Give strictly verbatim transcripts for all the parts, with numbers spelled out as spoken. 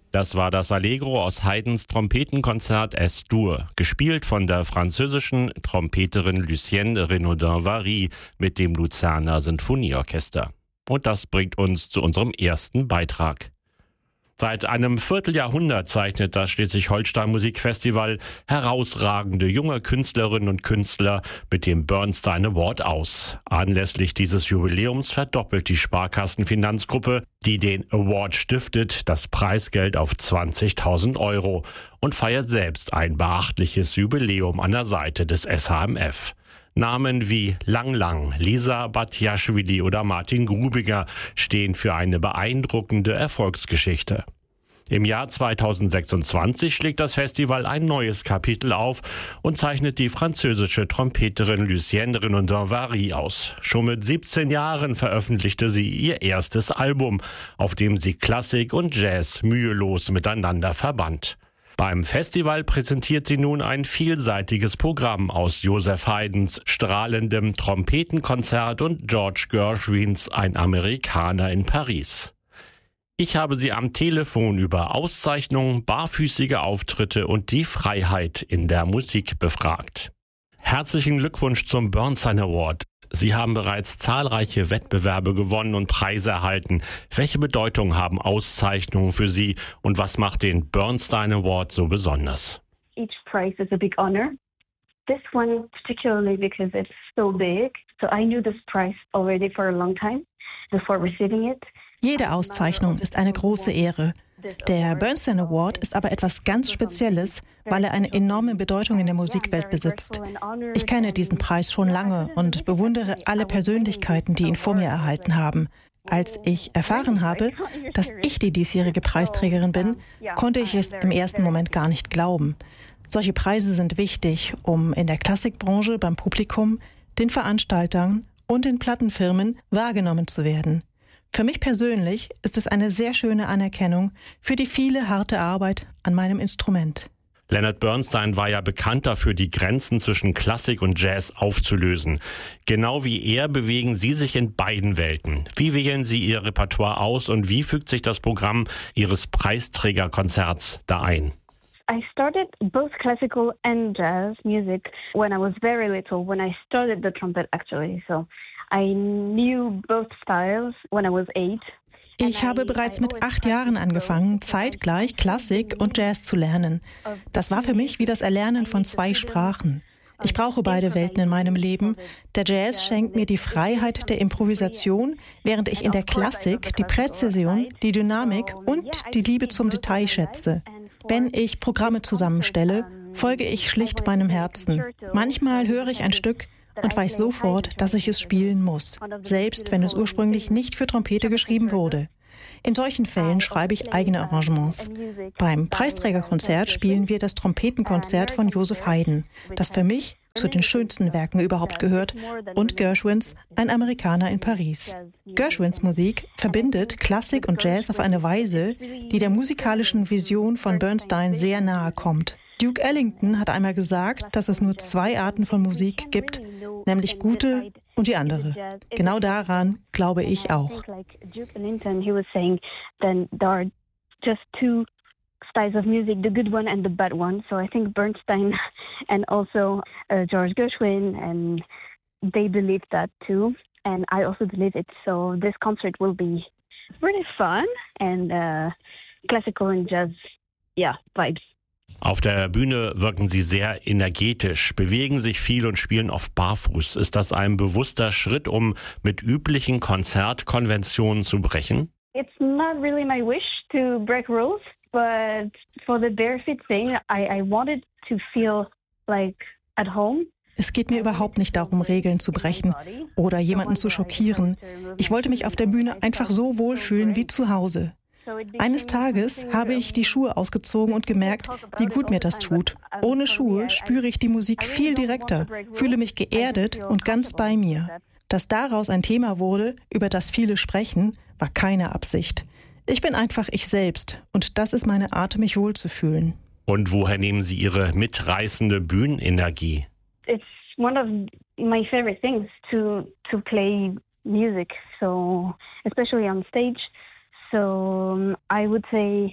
Das war das Allegro aus Haydns Trompetenkonzert Es-Dur, gespielt von der französischen Trompeterin Lucienne Renaudin-Vary mit dem Luzerner Sinfonieorchester. Und das bringt uns zu unserem ersten Beitrag. Seit einem Vierteljahrhundert zeichnet das Schleswig-Holstein Musikfestival herausragende junge Künstlerinnen und Künstler mit dem Bernstein Award aus. Anlässlich dieses Jubiläums verdoppelt die Sparkassenfinanzgruppe, die den Award stiftet, das Preisgeld auf zwanzigtausend Euro und feiert selbst ein beachtliches Jubiläum an der Seite des S H M F. Namen wie Lang Lang, Lisa Batiaschwili oder Martin Grubiger stehen für eine beeindruckende Erfolgsgeschichte. Im Jahr zweitausendsechsundzwanzig schlägt das Festival ein neues Kapitel auf und zeichnet die französische Trompeterin Lucienne Renaudin-Vary aus. Schon mit siebzehn Jahren veröffentlichte sie ihr erstes Album, auf dem sie Klassik und Jazz mühelos miteinander verband. Beim Festival präsentiert sie nun ein vielseitiges Programm aus Joseph Haydns strahlendem Trompetenkonzert und George Gershwins Ein Amerikaner in Paris. Ich habe sie am Telefon über Auszeichnungen, barfüßige Auftritte und die Freiheit in der Musik befragt. Herzlichen Glückwunsch zum Bernstein Award. Sie haben bereits zahlreiche Wettbewerbe gewonnen und Preise erhalten. Welche Bedeutung haben Auszeichnungen für Sie und was macht den Bernstein Award so besonders? Each prize is a big honor. This one particularly because it's so big. So I knew this prize already for a long time before receiving it. Jede Auszeichnung ist eine große Ehre. Der Bernstein Award ist aber etwas ganz Spezielles, weil er eine enorme Bedeutung in der Musikwelt besitzt. Ich kenne diesen Preis schon lange und bewundere alle Persönlichkeiten, die ihn vor mir erhalten haben. Als ich erfahren habe, dass ich die diesjährige Preisträgerin bin, konnte ich es im ersten Moment gar nicht glauben. Solche Preise sind wichtig, um in der Klassikbranche beim Publikum, den Veranstaltern und den Plattenfirmen wahrgenommen zu werden. Für mich persönlich ist es eine sehr schöne Anerkennung für die viele harte Arbeit an meinem Instrument. Leonard Bernstein war ja bekannt dafür, die Grenzen zwischen Klassik und Jazz aufzulösen. Genau wie er bewegen Sie sich in beiden Welten. Wie wählen Sie Ihr Repertoire aus und wie fügt sich das Programm Ihres Preisträgerkonzerts da ein? I started both classical and jazz music when I was very little, when I started the trumpet actually. So I knew both styles when I was eight. Ich habe bereits mit acht Jahren angefangen, zeitgleich Klassik und Jazz zu lernen. Das war für mich wie das Erlernen von zwei Sprachen. Ich brauche beide Welten in meinem Leben. Der Jazz schenkt mir die Freiheit der Improvisation, während ich in der Klassik die Präzision, die Dynamik und die Liebe zum Detail schätze. Wenn ich Programme zusammenstelle, folge ich schlicht meinem Herzen. Manchmal höre ich ein Stück und weiß sofort, dass ich es spielen muss, selbst wenn es ursprünglich nicht für Trompete geschrieben wurde. In solchen Fällen schreibe ich eigene Arrangements. Beim Preisträgerkonzert spielen wir das Trompetenkonzert von Joseph Haydn, das für mich zu den schönsten Werken überhaupt gehört, und Gershwins Ein Amerikaner in Paris. Gershwins Musik verbindet Klassik und Jazz auf eine Weise, die der musikalischen Vision von Bernstein sehr nahe kommt. Duke Ellington hat einmal gesagt, dass es nur zwei Arten von Musik gibt, nämlich gute und die andere. Genau daran glaube ich auch. Duke Ellington, he was saying then there are just two styles of music, the good one and the bad one. So I think Bernstein and also uh, George Gershwin, and they believe that too, and I also believe it. So this concert will be really fun and uh, classical and jazz, yeah, vibes. Auf der Bühne wirken Sie sehr energetisch, bewegen sich viel und spielen oft barfuß. Ist das ein bewusster Schritt, um mit üblichen Konzertkonventionen zu brechen? It's not really my wish to break rules, but for the barefoot thing, I, I wanted to feel like at home. Es geht mir überhaupt nicht darum, Regeln zu brechen oder jemanden zu schockieren. Ich wollte mich auf der Bühne einfach so wohlfühlen wie zu Hause. Eines Tages habe ich die Schuhe ausgezogen und gemerkt, wie gut mir das tut. Ohne Schuhe spüre ich die Musik viel direkter, fühle mich geerdet und ganz bei mir. Dass daraus ein Thema wurde, über das viele sprechen, war keine Absicht. Ich bin einfach ich selbst und das ist meine Art, mich wohlzufühlen. Und woher nehmen Sie Ihre mitreißende Bühnenenergie? It's one of my favorite things to to play music, so especially on stage. So um, I would say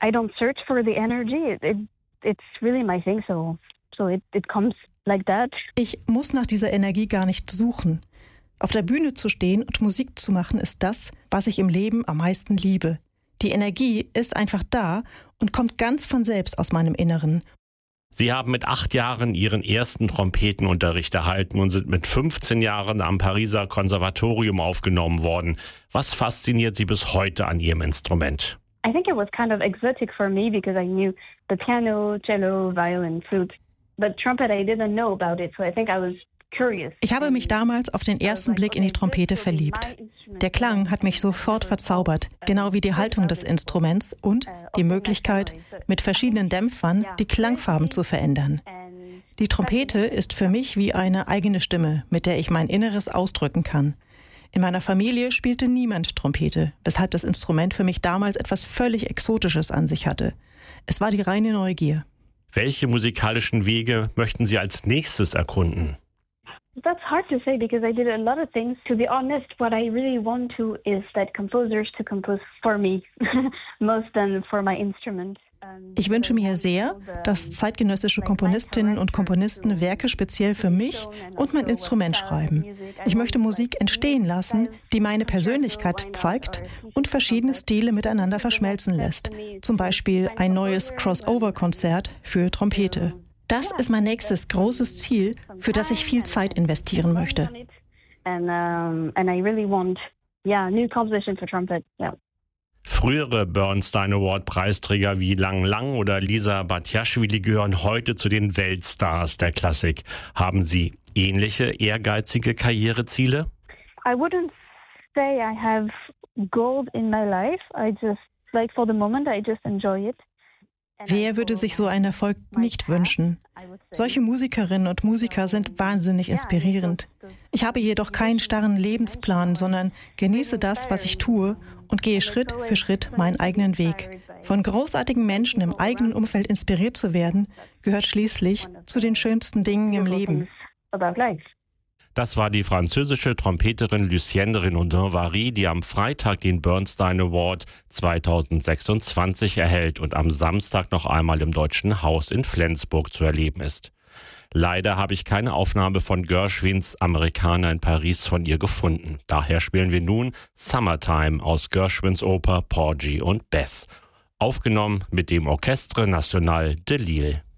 I don't search for the energy. It, it, it's really my thing, so, so it, it comes like that. Ich muss nach dieser Energie gar nicht suchen. Auf der Bühne zu stehen und Musik zu machen, ist das, was ich im Leben am meisten liebe. Die Energie ist einfach da und kommt ganz von selbst aus meinem Inneren. Sie haben mit acht Jahren Ihren ersten Trompetenunterricht erhalten und sind mit fünfzehn Jahren am Pariser Konservatorium aufgenommen worden. Was fasziniert Sie bis heute an Ihrem Instrument? I think it was kind of exotic for me because I knew the piano, cello, violin, flute, but trumpet I didn't know about it, so I think I was curious. Ich habe mich damals auf den ersten Blick in die Trompete verliebt. Der Klang hat mich sofort verzaubert, genau wie die Haltung des Instruments und die Möglichkeit, mit verschiedenen Dämpfern die Klangfarben zu verändern. Die Trompete ist für mich wie eine eigene Stimme, mit der ich mein Inneres ausdrücken kann. In meiner Familie spielte niemand Trompete, weshalb das Instrument für mich damals etwas völlig Exotisches an sich hatte. Es war die reine Neugier. Welche musikalischen Wege möchten Sie als nächstes erkunden? That's hard to say because I did a lot of things. To be honest, what I really want to is that composers to compose for me, most than for my instrument. Ich wünsche mir sehr, dass zeitgenössische Komponistinnen und Komponisten Werke speziell für mich und mein Instrument schreiben. Ich möchte Musik entstehen lassen, die meine Persönlichkeit zeigt und verschiedene Stile miteinander verschmelzen lässt. Zum Beispiel ein neues Crossover-Konzert für Trompete. Das ist mein nächstes großes Ziel, für das ich viel Zeit investieren möchte. And um, and I really want, yeah, new composition for trumpet. Yeah. Frühere Bernstein Award Preisträger wie Lang Lang oder Lisa Batiashvili gehören heute zu den Weltstars der Klassik. Haben Sie ähnliche ehrgeizige Karriereziele? I wouldn't say I have goals in my life. I just, like for the moment, I just enjoy it. Wer würde sich so einen Erfolg nicht wünschen? Solche Musikerinnen und Musiker sind wahnsinnig inspirierend. Ich habe jedoch keinen starren Lebensplan, sondern genieße das, was ich tue und gehe Schritt für Schritt meinen eigenen Weg. Von großartigen Menschen im eigenen Umfeld inspiriert zu werden, gehört schließlich zu den schönsten Dingen im Leben. Das war die französische Trompeterin Lucienne Renaudin-Vary, die am Freitag den Bernstein Award zweitausendsechsundzwanzig erhält und am Samstag noch einmal im Deutschen Haus in Flensburg zu erleben ist. Leider habe ich keine Aufnahme von Gershwins Amerikaner in Paris von ihr gefunden. Daher spielen wir nun Summertime aus Gershwins Oper Porgy und Bess, aufgenommen mit dem Orchestre National de Lille.